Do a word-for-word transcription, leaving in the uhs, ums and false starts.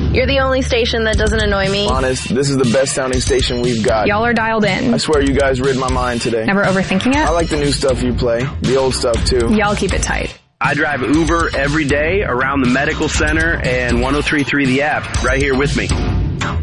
You're the only station that doesn't annoy me. Honest, this is the best sounding station we've got. Y'all are dialed in. I swear you guys rid my mind today. Never overthinking it? I like the new stuff you play. The old stuff, too. Y'all keep it tight. I drive Uber every day around the medical center and one oh three point three The App right here with me.